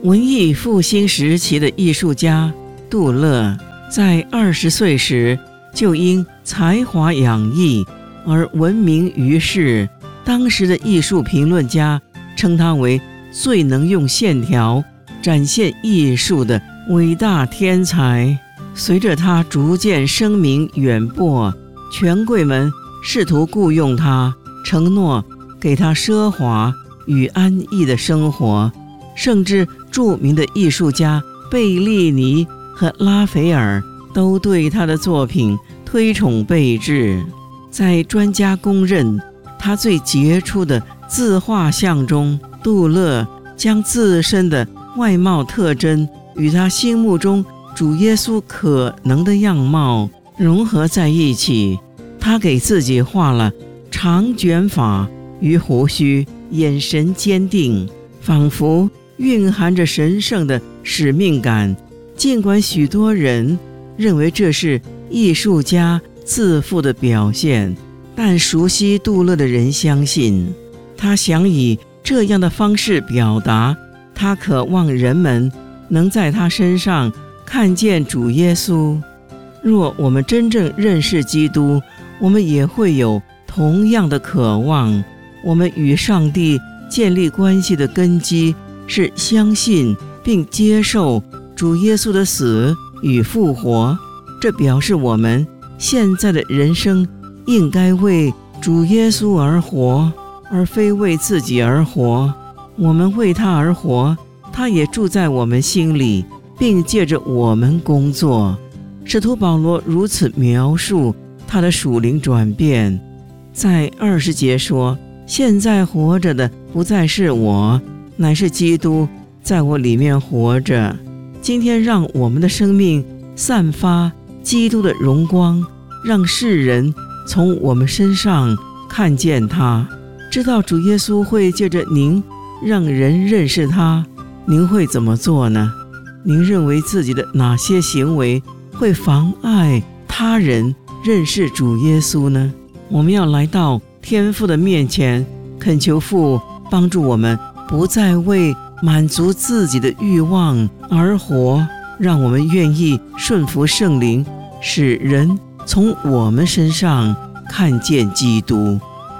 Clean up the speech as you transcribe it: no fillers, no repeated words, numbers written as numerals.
文艺复兴时期的艺术家杜勒，在20岁时就因才华洋溢而闻名于世。当时的艺术评论家称他为最能用线条展现艺术的伟大天才。随着他逐渐声名远播，权贵们试图雇佣他，承诺给他奢华与安逸的生活，甚至著名的艺术家贝利尼和拉斐尔都对他的作品推崇备至。在专家公认他最杰出的自画像中，杜勒将自身的外貌特征与他心目中主耶稣可能的样貌融合在一起。他给自己画了长卷发与胡须，眼神坚定，仿佛蕴含着神圣的使命感。尽管许多人认为这是艺术家自负的表现，但熟悉杜勒的人相信，他想以这样的方式表达他渴望人们能在他身上看见主耶稣。若我们真正认识基督，我们也会有同样的渴望。我们与上帝建立关系的根基是相信并接受主耶稣的死与复活，这表示我们现在的人生应该为主耶稣而活，而非为自己而活。我们为他而活，他也住在我们心里，并借着我们工作。使徒保罗如此描述他的属灵转变，在20节说：现在活着的不再是我，乃是基督在我里面活着。今天让我们的生命散发基督的荣光，让世人从我们身上看见他。知道主耶稣会借着您让人认识他，您会怎么做呢？您认为自己的哪些行为会妨碍他人认识主耶稣呢？我们要来到天父的面前，恳求父帮助我们不再为满足自己的欲望而活，让我们愿意顺服圣灵，使人从我们身上看见基督。